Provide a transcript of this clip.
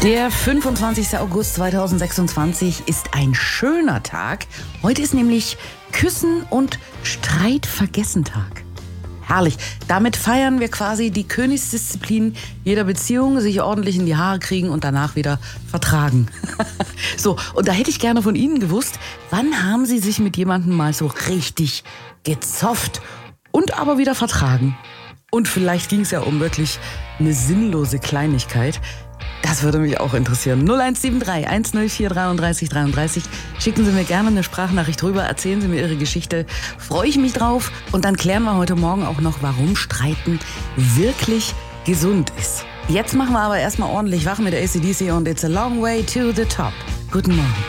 Der 25. August 2026 ist ein schöner Tag. Heute ist nämlich Küssen- und Streitvergessen-Tag. Herrlich. Damit feiern wir quasi die Königsdisziplin jeder Beziehung, sich ordentlich in die Haare kriegen und danach wieder vertragen. So, und da hätte ich gerne von Ihnen gewusst, wann haben Sie sich mit jemandem mal so richtig gezofft und aber wieder vertragen? Und vielleicht ging es ja um wirklich eine sinnlose Kleinigkeit. Das würde mich auch interessieren. 0173 104 33 33. Schicken Sie mir gerne eine Sprachnachricht rüber, erzählen Sie mir Ihre Geschichte. Freue ich mich drauf. Und dann klären wir heute Morgen auch noch, warum Streiten wirklich gesund ist. Jetzt machen wir aber erstmal ordentlich wach mit AC/DC und It's a Long Way to the Top. Guten Morgen.